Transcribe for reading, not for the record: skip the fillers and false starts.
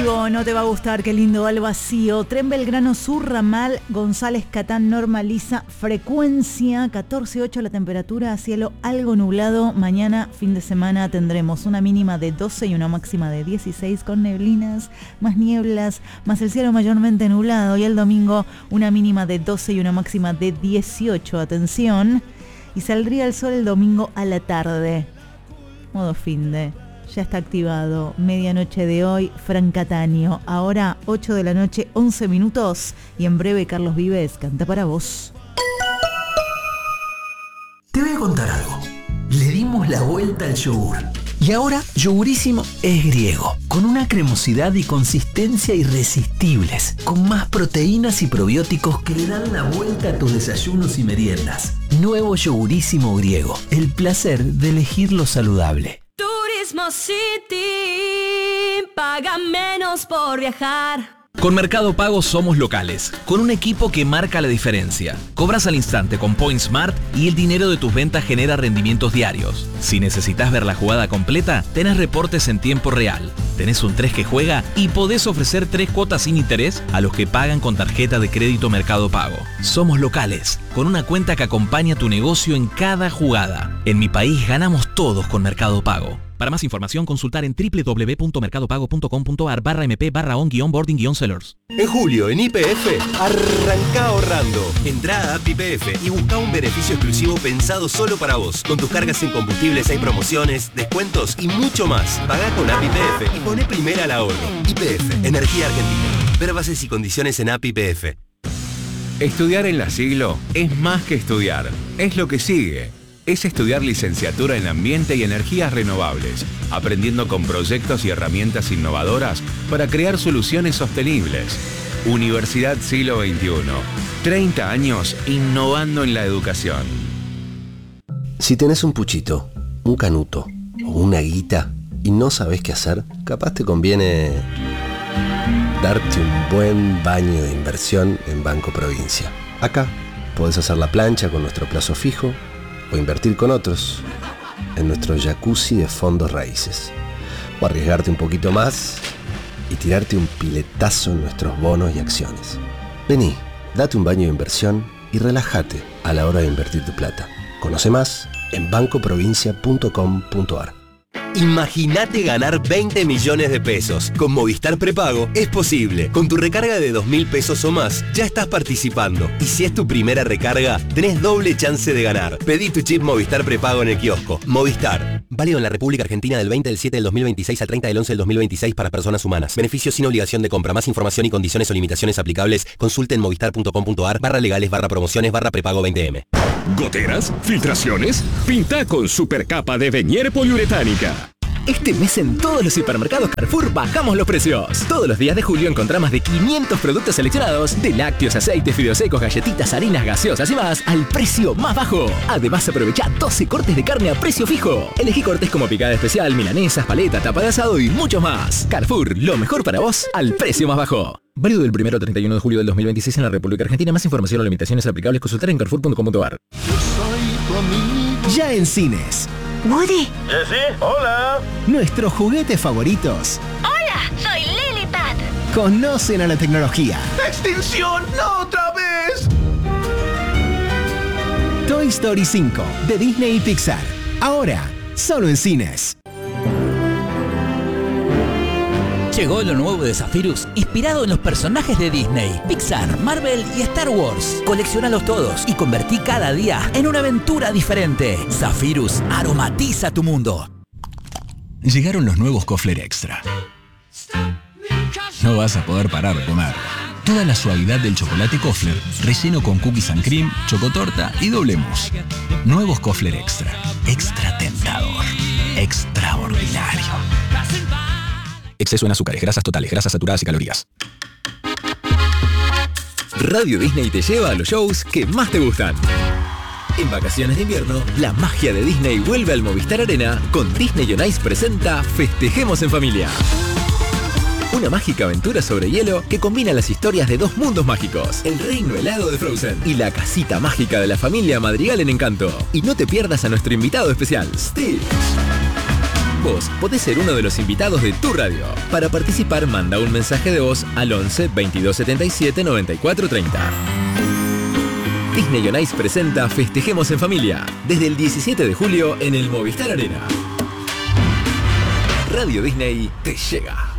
Digo, no te va a gustar, qué lindo al vacío. Tren Belgrano Sur, ramal González Catán normaliza frecuencia, 14.8 la temperatura, cielo algo nublado. Mañana, fin de semana, tendremos una mínima de 12 y una máxima de 16 con neblinas, más nieblas, más el cielo mayormente nublado. Y el domingo, una mínima de 12 y una máxima de 18, atención. Y saldría el sol el domingo a la tarde. Modo finde. Ya está activado, medianoche de hoy, Fran Cataño. Ahora 8 de la noche, 11 minutos. Y en breve Carlos Vives canta para vos. Te voy a contar algo. Le dimos la vuelta al yogur. Y ahora Yogurísimo es griego, con una cremosidad y consistencia irresistibles, con más proteínas y probióticos que le dan la vuelta a tus desayunos y meriendas. Nuevo Yogurísimo griego, el placer de elegir lo saludable. Turismo City, paga menos por viajar. Con Mercado Pago somos locales, con un equipo que marca la diferencia. Cobras al instante con PointSmart y el dinero de tus ventas genera rendimientos diarios. Si necesitas ver la jugada completa, tenés reportes en tiempo real. Tenés un 3 que juega y podés ofrecer 3 cuotas sin interés a los que pagan con tarjeta de crédito Mercado Pago. Somos locales, con una cuenta que acompaña tu negocio en cada jugada. En mi país ganamos todos con Mercado Pago. Para más información, consultar en www.mercadopago.com.ar/mp/on-boarding-sellers. En julio, en YPF, arranca ahorrando. Entrá a App YPF y busca un beneficio exclusivo pensado solo para vos. Con tus cargas en combustibles hay promociones, descuentos y mucho más. Pagá con App YPF y poné primera al ahorro. YPF, Energía Argentina. Ver bases y condiciones en App YPF. Estudiar en La Siglo es más que estudiar. Es lo que sigue. Es estudiar licenciatura en Ambiente y Energías Renovables, aprendiendo con proyectos y herramientas innovadoras para crear soluciones sostenibles. Universidad Siglo XXI. 30 años innovando en la educación. Si tenés un puchito, un canuto o una guita y no sabés qué hacer, capaz te conviene darte un buen baño de inversión en Banco Provincia. Acá podés hacer la plancha con nuestro plazo fijo o invertir con otros en nuestro jacuzzi de fondos raíces, o arriesgarte un poquito más y tirarte un piletazo en nuestros bonos y acciones. Vení, date un baño de inversión y relájate a la hora de invertir tu plata. Conoce más en bancoprovincia.com.ar. Imagínate ganar 20 millones de pesos. Con Movistar Prepago es posible. Con tu recarga de 2.000 pesos o más, ya estás participando. Y si es tu primera recarga, tenés doble chance de ganar. Pedí tu chip Movistar Prepago en el kiosco. Movistar. Válido en la República Argentina del 20 del 7 del 2026 al 30 del 11 del 2026 para personas humanas. Beneficios sin obligación de compra. Más información y condiciones o limitaciones aplicables. Consulte en movistar.com.ar/legales/prepago 20M. ¿Goteras? ¿Filtraciones? Pinta con supercapa de Venier poliuretánica. Este mes en todos los supermercados Carrefour bajamos los precios. Todos los días de julio encontrá más de 500 productos seleccionados, de lácteos, aceites, fideos secos, galletitas, harinas, gaseosas y más, al precio más bajo. Además aprovechá 12 cortes de carne a precio fijo. Elegí cortes como picada especial, milanesas, paleta, tapa de asado y mucho más. Carrefour, lo mejor para vos al precio más bajo. Válido del 1 al 31 de julio del 2026 en la República Argentina. Más información o limitaciones aplicables consultar en carrefour.com.ar. Ya en cines. ¿Woody? ¿Sí? Hola. Nuestros juguetes favoritos. Hola, soy Lilipad. Conocen a la tecnología. ¡Extinción! ¡No otra vez! Toy Story 5 de Disney y Pixar. Ahora, solo en cines. Llegó lo nuevo de Zephyrus, inspirado en los personajes de Disney, Pixar, Marvel y Star Wars. Coleccionalos todos y convertí cada día en una aventura diferente. Zephyrus aromatiza tu mundo. Llegaron los nuevos Kofler Extra. No vas a poder parar de comer. Toda la suavidad del chocolate Kofler, relleno con cookies and cream, chocotorta y doble mousse. Nuevos Kofler Extra. Extra tentador. Extraordinario. Exceso en azúcares, grasas totales, grasas saturadas y calorías. Radio Disney te lleva a los shows que más te gustan. En vacaciones de invierno, la magia de Disney vuelve al Movistar Arena con Disney on Ice presenta Festejemos en Familia. Una mágica aventura sobre hielo que combina las historias de dos mundos mágicos, el reino helado de Frozen y la casita mágica de la familia Madrigal en Encanto. Y no te pierdas a nuestro invitado especial, Steve. Vos podés ser uno de los invitados de tu radio. Para participar, manda un mensaje de voz al 11 22 77 94 30. Disney on Ice presenta Festejemos en Familia, desde el 17 de julio en el Movistar Arena. Radio Disney te llega.